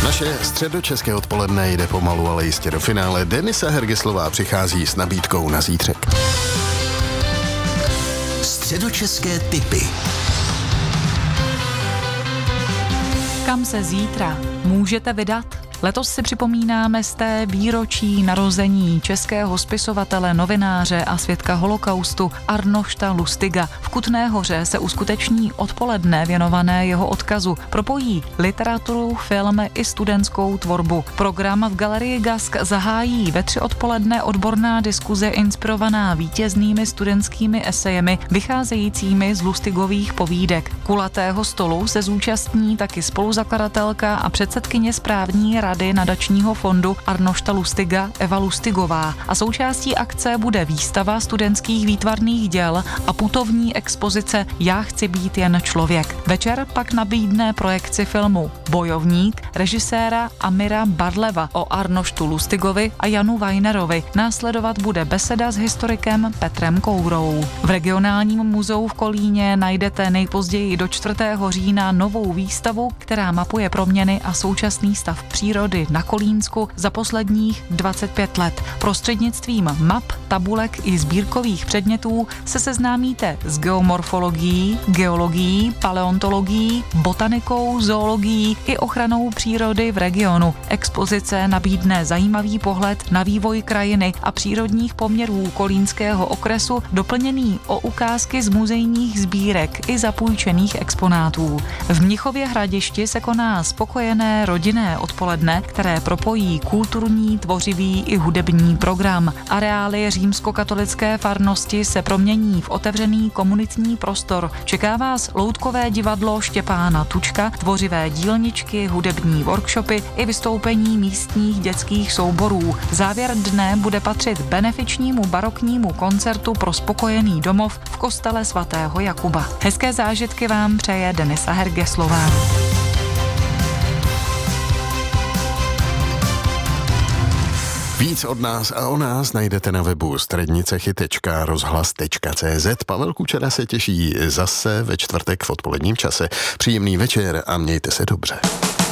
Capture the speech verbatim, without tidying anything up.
Naše středočeské odpoledne jde pomalu, ale jistě do finále. Denisa Hergeslová přichází s nabídkou na zítřek. Středočeské tipy. Kam se zítra můžete vydat? Letos si připomínáme z té výročí narození českého spisovatele, novináře a svědka holokaustu Arnošta Lustiga. V Kutné Hoře se uskuteční odpoledne věnované jeho odkazu. Propojí literaturu, film i studentskou tvorbu. Program v galerii Gask zahájí ve tři odpoledne odborná diskuze inspirovaná vítěznými studentskými esejemi vycházejícími z Lustigových povídek. Kulatého stolu se zúčastní taky spoluzakladatelka a předsedkyně správní rady nadačního fondu Arnošta Lustiga Eva Lustigová a součástí akce bude výstava studentských výtvarných děl a putovní expozice Já chci být jen člověk. Večer pak nabídne projekci filmu Bojovník režiséra Amira Barleva o Arnoštu Lustigovi a Janu Weinerovi. Následovat bude beseda s historikem Petrem Kourou. V regionálním muzeu v Kolíně najdete nejpozději do čtvrtého října novou výstavu, která mapuje proměny a současný stav přírody na Kolínsku za posledních dvacet pět let. Prostřednictvím map, tabulek i sbírkových předmětů se seznámíte s geomorfologií, geologií, paleontologií, botanikou, zoologií i ochranou přírody v regionu. Expozice nabídne zajímavý pohled na vývoj krajiny a přírodních poměrů kolínského okresu, doplněný o ukázky z muzejních sbírek i zapůjčených exponátů. V Mnichově Hradišti se koná spokojené rodinné odpoledne, které propojí kulturní, tvořivý i hudební program. Areály římskokatolické farnosti se promění v otevřený komunitní prostor. Čeká vás loutkové divadlo Štěpána Tučka, tvořivé dílničky, hudební workshopy i vystoupení místních dětských souborů. Závěr dne bude patřit benefičnímu baroknímu koncertu pro spokojený domov v kostele svatého Jakuba. Hezké zážitky vám přeje Denisa Hergeslová. Víc od nás a o nás najdete na webu strednicechy tečka rozhlas tečka cé zet. Pavel Kučera se těší zase ve čtvrtek v odpoledním čase. Příjemný večer a mějte se dobře.